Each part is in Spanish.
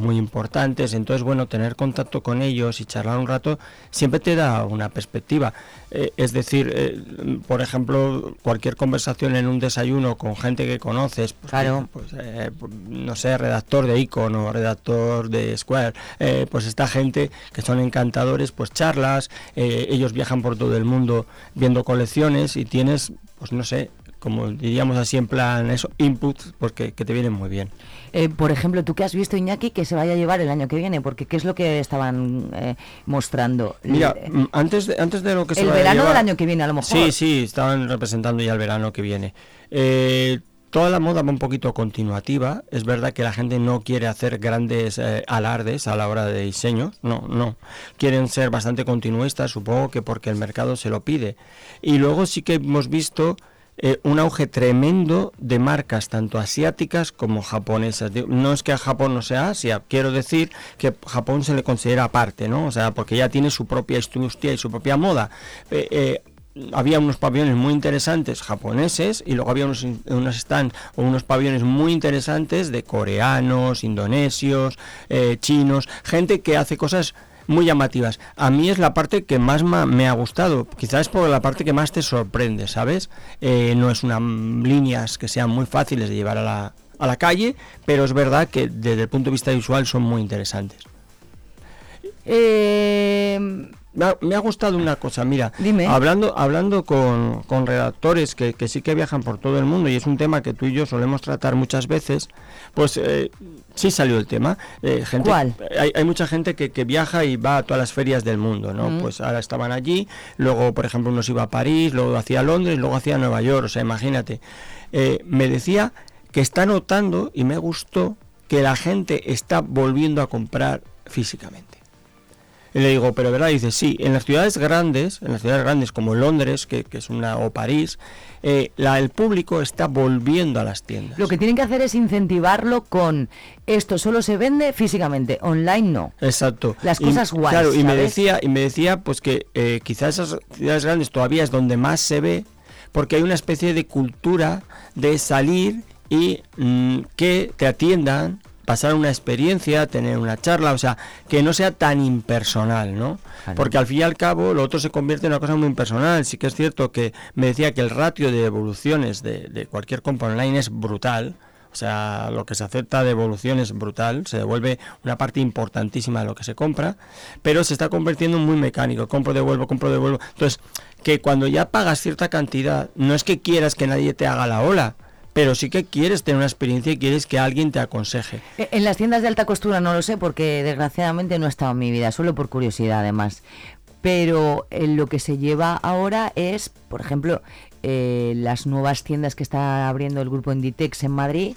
muy importantes. Entonces, bueno, tener contacto con ellos y charlar un rato siempre te da una perspectiva. Es decir, por ejemplo, cualquier conversación en un desayuno con gente que conoces, pues, claro. No sé, redactor de Icon o redactor de Square, pues esta gente que son encantadores, pues charlas, ellos viajan por todo el mundo viendo colecciones y tienes, pues no sé, como diríamos así en plan eso, inputs, pues que te vienen muy bien. Por ejemplo, ¿tú qué has visto, Iñaki, que se vaya a llevar el año que viene? Porque ¿qué es lo que estaban mostrando? Mira, antes de lo que se vaya a llevar... El verano del año que viene, a lo mejor. Sí, estaban representando ya el verano que viene. Toda la moda va un poquito continuativa. Es verdad que la gente no quiere hacer grandes alardes a la hora de diseño. No. Quieren ser bastante continuistas, supongo que porque el mercado se lo pide. Y luego sí que hemos visto un auge tremendo de marcas tanto asiáticas como japonesas. No es que a Japón no sea Asia, quiero decir que Japón se le considera aparte, ¿no? O sea, porque ya tiene su propia industria y su propia moda. Había unos pabellones muy interesantes japoneses y luego había unos stands o unos pabellones muy interesantes de coreanos, indonesios, chinos, gente que hace cosas muy llamativas. A mí es la parte que más me ha gustado, quizás por la parte que más te sorprende, ¿sabes? No es líneas que sean muy fáciles de llevar a la calle, pero es verdad que desde el punto de vista visual son muy interesantes. Me ha gustado una cosa, mira, dime. Hablando con redactores que sí que viajan por todo el mundo, y es un tema que tú y yo solemos tratar muchas veces, pues sí salió el tema. Gente, ¿cuál? Hay mucha gente que viaja y va a todas las ferias del mundo, ¿no? Pues ahora estaban allí, luego, por ejemplo, uno se iba a París, luego hacia Londres, luego hacia Nueva York, o sea, imagínate. Me decía que está notando, y me gustó, que la gente está volviendo a comprar físicamente. Y le digo, pero verdad, dice, sí, en las ciudades grandes como Londres, que es o París, el público está volviendo a las tiendas. Lo que tienen que hacer es incentivarlo con esto solo se vende físicamente, online no. Exacto. Las cosas guays, claro, ¿sabes? y me decía pues que quizás esas ciudades grandes todavía es donde más se ve, porque hay una especie de cultura de salir y que te atiendan, pasar una experiencia, tener una charla, o sea, que no sea tan impersonal, ¿no? Claro. Porque al fin y al cabo lo otro se convierte en una cosa muy impersonal. Sí que es cierto que me decía que el ratio de devoluciones de cualquier compra online es brutal, o sea, lo que se acepta de devolución es brutal, se devuelve una parte importantísima de lo que se compra, pero se está convirtiendo en muy mecánico, compro, devuelvo. Entonces, que cuando ya pagas cierta cantidad, no es que quieras que nadie te haga la ola, pero sí que quieres tener una experiencia y quieres que alguien te aconseje. En las tiendas de alta costura no lo sé, porque desgraciadamente no he estado en mi vida, solo por curiosidad además. Pero lo que se lleva ahora es, por ejemplo, las nuevas tiendas que está abriendo el grupo Inditex en Madrid,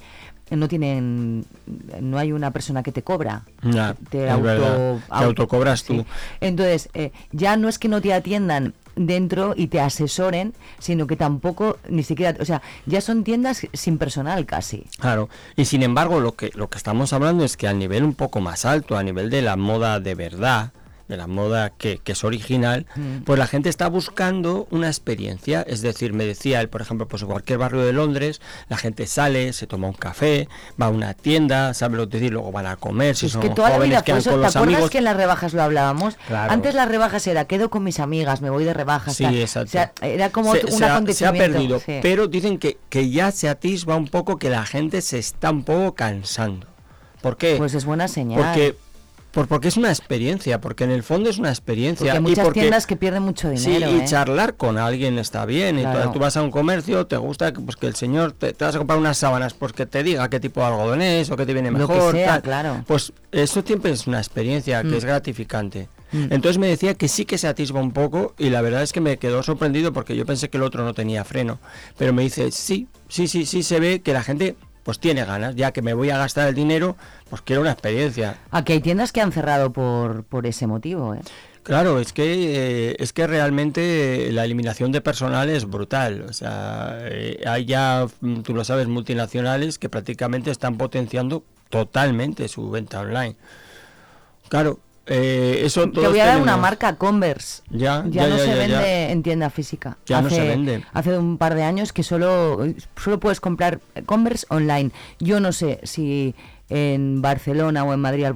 no hay una persona que te cobra, te autocobras tú. Entonces, ya no es que no te atiendan dentro y te asesoren, sino que tampoco ni siquiera, o sea, ya son tiendas sin personal casi. Claro, y sin embargo lo que estamos hablando es que a nivel un poco más alto, a nivel de la moda de verdad, de la moda que es original, pues la gente está buscando una experiencia. Es decir, me decía él, por ejemplo, pues en cualquier barrio de Londres, la gente sale, se toma un café, va a una tienda, sabe lo que decir, luego van a comer, si son que toda jóvenes, la vida quedan con los ¿te acuerdas amigos? Que en las rebajas lo hablábamos? Claro. Antes las rebajas era, quedo con mis amigas, me voy de rebajas. Sí, exacto. O sea, era como un acontecimiento. Se ha perdido, sí. Pero dicen que ya se atisba un poco, que la gente se está un poco cansando. ¿Por qué? Pues es buena señal. Porque es una experiencia, porque en el fondo es una experiencia. Porque hay muchas tiendas que pierden mucho dinero. Sí, y charlar con alguien está bien. Claro. Y tú vas a un comercio, te gusta pues que el señor te vas a comprar unas sábanas, pues que te diga qué tipo de algodón es o qué te viene mejor. Lo que sea, tal. claro. Pues eso siempre es una experiencia que es gratificante. Entonces me decía que sí que se atisba un poco, y la verdad es que me quedó sorprendido porque yo pensé que el otro no tenía freno. Pero me dice, sí se ve que la gente pues tiene ganas, ya que me voy a gastar el dinero, pues quiero una experiencia. Aquí hay tiendas que han cerrado por ese motivo, ¿eh? Claro, es que realmente la eliminación de personal es brutal. O sea, hay ya, tú lo sabes, multinacionales que prácticamente están potenciando totalmente su venta online. Claro, eso te voy a dar una marca, Converse. Ya no se vende en tienda física. No se vende. Hace un par de años que solo puedes comprar Converse online. Yo no sé si en Barcelona o en Madrid